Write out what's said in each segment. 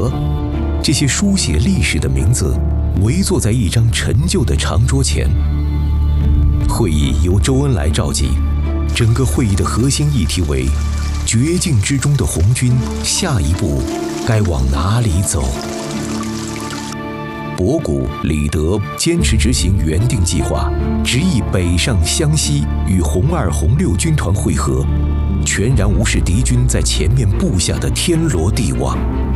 德，这些书写历史的名字围坐在一张陈旧的长桌前。会议由周恩来召集，整个会议的核心议题为绝境之中的红军下一步该往哪里走。博古、李德坚持执行原定计划，执意北上湘西与红二、红六军团会合，全然无视敌军在前面布下的天罗地网。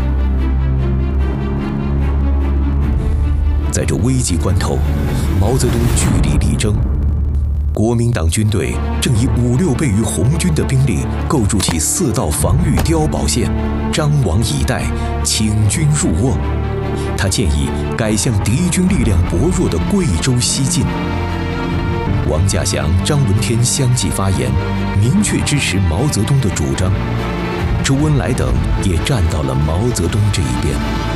在这危急关头，毛泽东据理力争。国民党军队正以5、6倍于红军的兵力构筑起4道防御碉堡线，张网以待，请军入瓮。他建议改向敌军力量薄弱的贵州西进。王稼祥、张闻天相继发言，明确支持毛泽东的主张。周恩来等也站到了毛泽东这一边。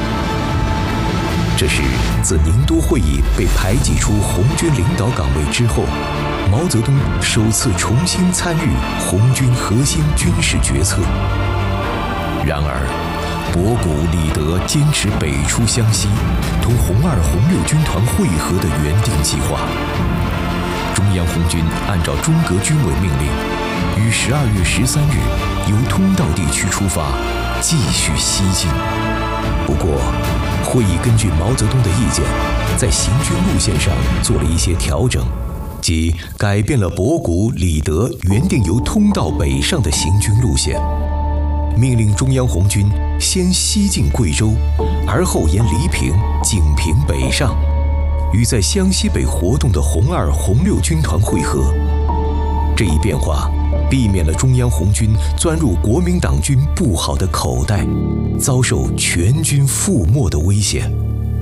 这是自宁都会议被排挤出红军领导岗位之后，毛泽东首次重新参与红军核心军事决策。然而，博古、李德坚持北出湘西，同红二、红六军团会合的原定计划。中央红军按照中革军委命令，于12月13日由通道地区出发，继续西进。不过，会议根据毛泽东的意见，在行军路线上做了一些调整，即改变了博古、李德原定由通道北上的行军路线，命令中央红军先西进贵州，而后沿黎平、景平北上，与在湘西北活动的红二、红六军团会合。这一变化避免了中央红军钻入国民党军布好的口袋，遭受全军覆没的危险。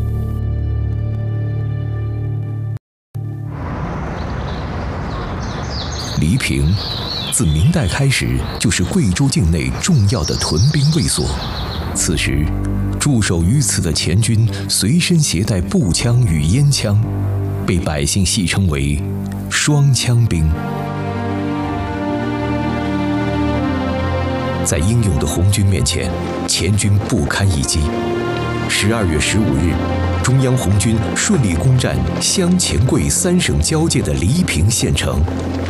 黎平自明代开始就是贵州境内重要的屯兵卫所。此时，驻守于此的前军随身携带步枪与烟枪，被百姓戏称为“双枪兵”。在英勇的红军面前，前军不堪一击。12月15日，中央红军顺利攻占湘黔桂3省交界的黎平县城。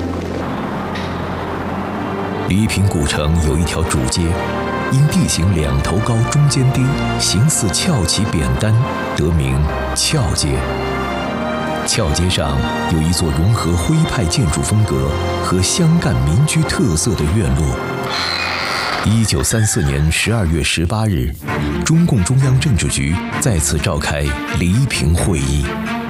黎平古城有一条主街，因地形2头高中间低，形似翘起扁担，得名翘街。翘街上有一座融合徽派建筑风格和湘赣民居特色的院落。1934年12月18日，中共中央政治局再次召开黎平会议。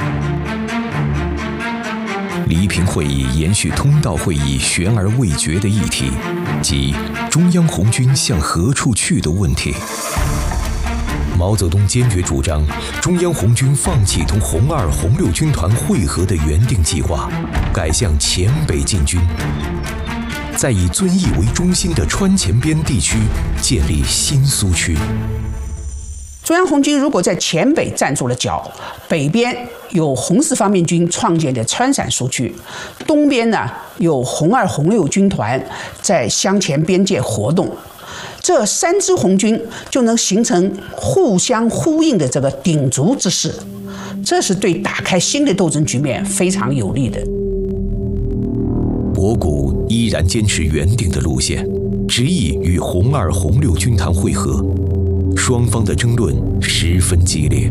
黎平会议延续通道会议悬而未决的议题，即中央红军向何处去的问题。毛泽东坚决主张中央红军放弃同红二、红六军团会合的原定计划，改向黔北进军，在以遵义为中心的川黔边地区建立新苏区。 中央红军如果在黔北站住了脚，北边有红四方面军创建的川陕苏区，东边呢有红二、红六军团在湘黔边界活动，这3支红军就能形成互相呼应的这个鼎足之势，这是对打开新的斗争局面非常有利的。 博古依然坚持原定的路线，执意与红二、红六军团会合，双方的争论十分激烈。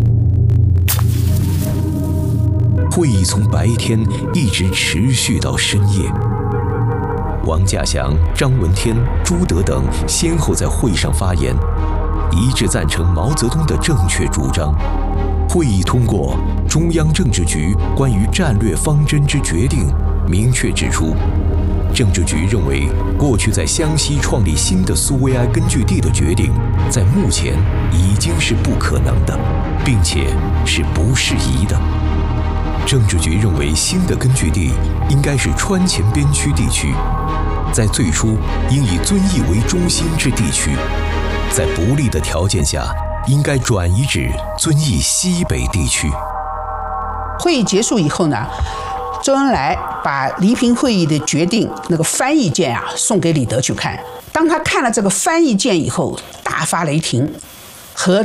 会议从白天一直持续到深夜。王稼祥、张闻天、朱德等先后在会上发言，一致赞成毛泽东的正确主张。会议通过中央政治局关于战略方针之决定，明确指出，政治局认为过去在湘西创立新的苏维埃根据地的决定，在目前已经是不可能的，并且是不适宜的。政治局认为新的根据地应该是川黔边区地区，在最初应以遵义为中心之地区，在不利的条件下应该转移至遵义西北地区。 会议结束以后呢，周恩来把黎平会议的决定那个翻译件送给李德去看。当他看了这个翻译件以后，大发雷霆，和